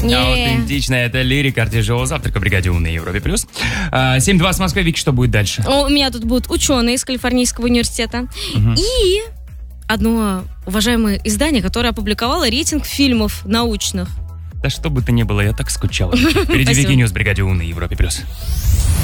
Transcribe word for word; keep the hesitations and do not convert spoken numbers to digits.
Не. Аутентичная это лирика. Артижоу. Завтрак в бригаде У на Европе плюс. семь два с Москвы. Вики, что будет дальше? У меня тут будут ученые из Калифорнийского университета. Мгм. И одно уважаемое издание, которое опубликовало рейтинг фильмов научных. Да что бы то ни было, я так скучал. Впереди Спасибо. Вики Ньюс в бригаде У на Европе плюс.